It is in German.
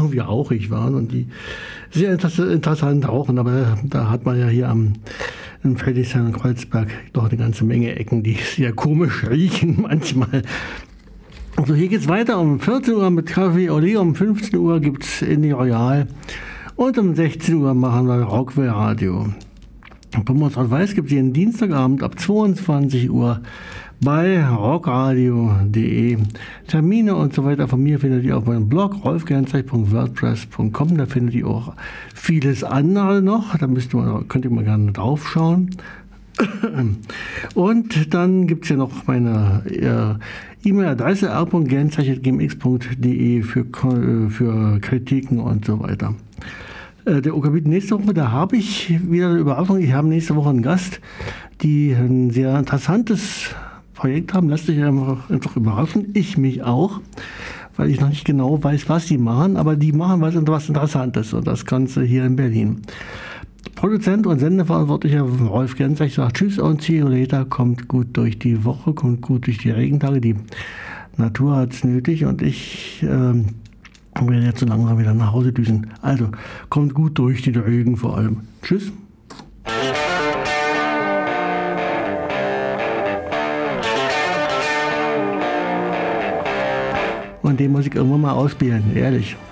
irgendwie rauchig waren und die sehr interessant rauchen. Aber da hat man ja hier in Friedrichshain und Kreuzberg doch eine ganze Menge Ecken, die sehr komisch riechen manchmal. Also hier geht's weiter um 14 Uhr mit Café Olé, um 15 Uhr gibt's Indie Royal und um 16 Uhr machen wir Rockwell Radio. Thomas Weiß gibt es jeden Dienstagabend ab 22 Uhr bei rockradio.de. Termine und so weiter von mir findet ihr auf meinem Blog rolfgernzech.wordpress.com. Da findet ihr auch vieles andere noch. Da könnt ihr mal gerne draufschauen. Und dann gibt es ja noch meine E-Mail-Adresse r.gernzech@gmx.de für Kritiken und so weiter. Der OKB nächste Woche, da habe ich wieder eine Überraschung. Ich habe nächste Woche einen Gast, die ein sehr interessantes Projekt haben. Lasst euch einfach überraschen. Ich mich auch, weil ich noch nicht genau weiß, was die machen. Aber die machen was Interessantes und das Ganze hier in Berlin. Produzent und Sendeverantwortlicher Rolf Gernzech sagt Tschüss und see you later. Kommt gut durch die Woche, kommt gut durch die Regentage. Die Natur hat es nötig und ich werde jetzt so langsam wieder nach Hause düsen. Also, kommt gut durch die Regen vor allem. Tschüss. Und den muss ich irgendwann mal ausspielen, ehrlich.